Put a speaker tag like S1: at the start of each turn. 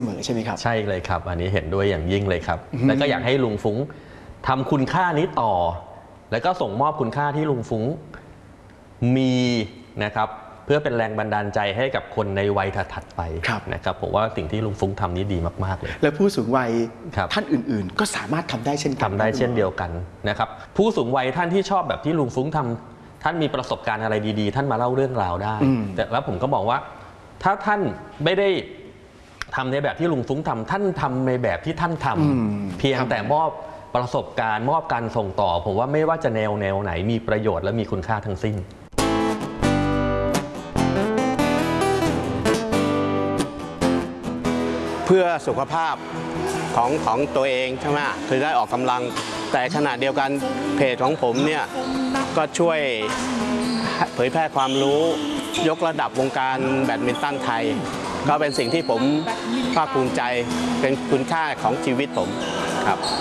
S1: เหมือนใช่ไหมครับ
S2: ใช่เลยครับอันนี้เห็นด้วยอย่างยิ่งเลยครับแล้วก็อยากให้ลุงฟุ้งทำคุณค่านี้ต่อแล้วก็ส่งมอบคุณค่าที่ลุงฟุ้งมีนะครับเพื่อเป็นแรงบันดาลใจให้กับคนในวัยถัดไปนะครับผมว่าสิ่งที่ลุงฟุ้งทำนี้ดีมากๆเลย
S1: และผู้สูงวัยท่านอื่นๆก็สามารถทำได้เช่นกัน
S2: ทำได้เช่นเดียวกันนะครับผู้สูงวัยท่านที่ชอบแบบที่ลุงฟุ้งทำท่านมีประสบการณ์อะไรดีๆท่านมาเล่าเรื่องราวได้แต่แล้วผมก็มองว่าถ้าท่านไม่ได้ทำในแบบที่ลุงฟุ้งทำท่านทำในแบบที่ท่านทำเพียงแต่มอบประสบการณ์มอบการส่งต่อผมว่าไม่ว่าจะแนวไหนมีประโยชน์และมีคุณค่าทั้งสิ้น
S3: เพื่อสุขภาพของตัวเองใช่ไหมคือได้ออกกำลังแต่ขณะเดียวกันเพจของผมเนี่ยก็ช่วยเผยแพร่ความรู้ยกระดับวงการแบดมินตันไทยก็เป็นสิ่งที่ผมภาคภูมิใจเป็นคุณค่าของชีวิตผมครับ